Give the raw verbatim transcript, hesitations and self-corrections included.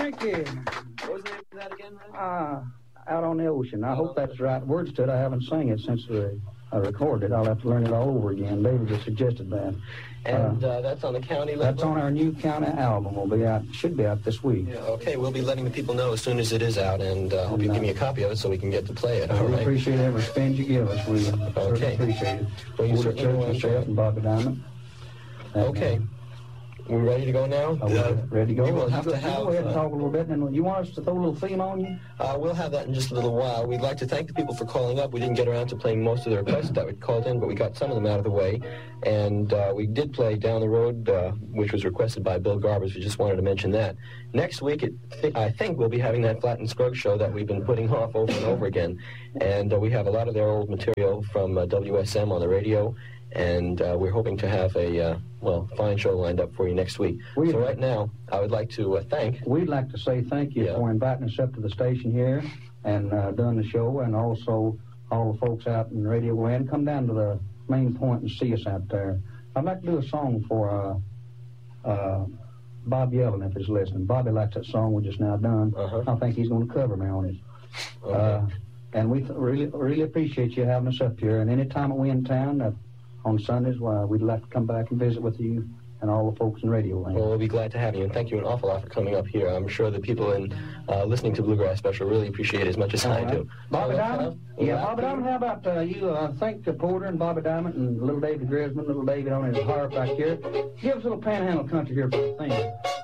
Thank you. What was the name of that again, Ray? Uh, Out on the Ocean. I hope that's the right words to it. I haven't sung it since uh, I recorded it. I'll have to learn it all over again. David just suggested that. And uh, that's on the county level? That's on our new county album. Will be out, should be out this week. Yeah, okay, we'll be letting the people know as soon as it is out, and uh, hope you give me a copy of it so we can get to play it. All we right. appreciate every spend you give us. We Okay. certainly appreciate it. Well, you Woody certainly Church, want myself, to- and Bobby Diamond. And, Okay. We ready to go now? Uh, are we ready to go? We will Well, have you to go, you have... Go ahead and uh, talk a little bit, and then you want us to throw a little theme on you? Uh, we'll have that in just a little while. We'd like to thank the people for calling up. We didn't get around to playing most of the requests that we called in, but we got some of them out of the way. And uh, we did play Down the Road, uh, which was requested by Bill Garbers. We just wanted to mention that. Next week, it th- I think we'll be having that Flat and Scruggs show that we've been putting off over and over again. And uh, we have a lot of their old material from uh, W S M on the radio. And uh, we're hoping to have a, uh, well, fine show lined up for you next week. We- so right now, I would like to uh, thank... We'd like to say thank you Yeah. for inviting us up to the station here and uh, doing the show, and also all the folks out in Radio Land. Come down to the main point and see us out there. I'd like to do a song for uh, uh, Bob Yellen, if he's listening. Bobby likes that song we just now done. Uh-huh. I think he's going to cover me on it. Okay. Uh, and we th- really really appreciate you having us up here. And any time that we in town, uh, on Sundays, well, we'd like to come back and visit with you and all the folks in Radio Land. Well, we'll be glad to have you, and thank you an awful lot for coming up here. I'm sure the people in uh, listening to Bluegrass Special really appreciate it as much as I All right. do. Bobby So let's Diamond? have- Yeah, let's Bobby have- Diamond, how about uh, you uh, thank the Porter and Bobby Diamond and little David Grisman, little David on his harp back here. Give us a little panhandle country here for the thing.